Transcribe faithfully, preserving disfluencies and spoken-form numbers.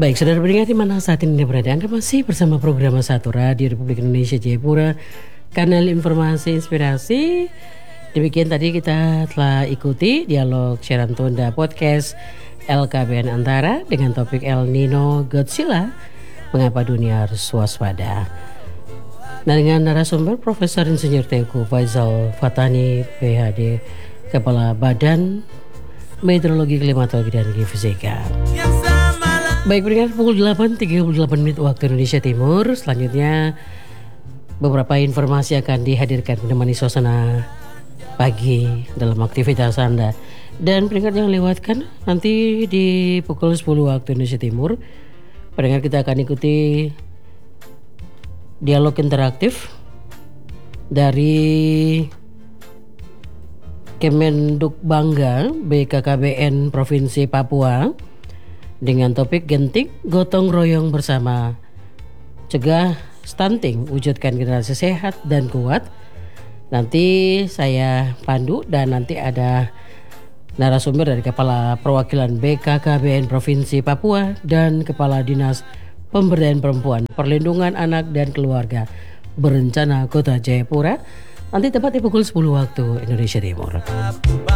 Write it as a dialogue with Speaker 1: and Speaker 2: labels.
Speaker 1: Baik, saudara pendengar di mana saat ini berada, Anda masih bersama program satu Radio Republik Indonesia Jayapura, kanal informasi inspirasi. Demikian tadi kita telah ikuti dialog siaran tunda podcast L K B N Antara dengan topik El Nino Godzilla, mengapa dunia harus waspada. Nah, dengan narasumber Profesor Insinyur Tengku Faisal Fatani, P H D, Kepala Badan Meteorologi, Klimatologi dan Geofisika. Baik, pendengar, pukul delapan tiga puluh delapan menit waktu Indonesia Timur. Selanjutnya beberapa informasi akan dihadirkan menemani suasana pagi dalam aktivitas Anda. Dan pendengar jangan lewatkan nanti di pukul sepuluh waktu Indonesia Timur. Pendengar, kita akan ikuti dialog interaktif dari Kemenduk Bangga B K K B N Provinsi Papua dengan topik genting gotong royong bersama cegah stunting, wujudkan generasi sehat dan kuat. Nanti saya pandu dan nanti ada narasumber dari Kepala Perwakilan B K K B N Provinsi Papua dan Kepala Dinas Pemberdayaan Perempuan, Perlindungan Anak dan Keluarga Berencana Kota Jayapura. Nanti tepat di pukul sepuluh waktu Indonesia Timur.